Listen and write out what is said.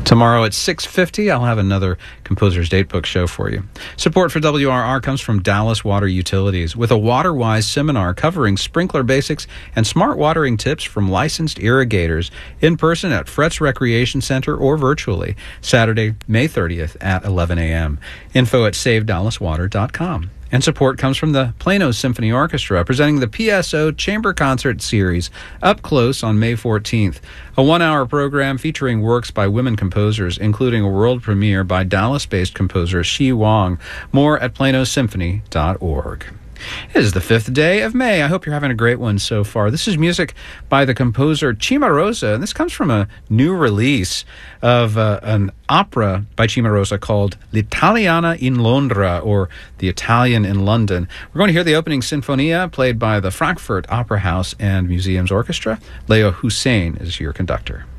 Tomorrow at 6:50, I'll have another Composer's Datebook show for you. Support for WRR comes from Dallas Water Utilities, with a WaterWise seminar covering sprinkler basics and smart watering tips from licensed irrigators, in person at Fretz Recreation Center or virtually, Saturday, May 30th at 11 a.m. Info at savedallaswater.com. And support comes from the Plano Symphony Orchestra, presenting the PSO Chamber Concert Series, Up Close on May 14th, a one-hour program featuring works by women composers, including a world premiere by Dallas-based composer Shi Wang. More at planosymphony.org. It is the 5th day of May. I hope you're having a great one so far. This is music by the composer Cimarosa, and this comes from a new release of an opera by Cimarosa called L'Italiana in Londra, or The Italian in London. We're going to hear the opening sinfonia played by the Frankfurt Opera House and Museums Orchestra. Leo Hussein is your conductor.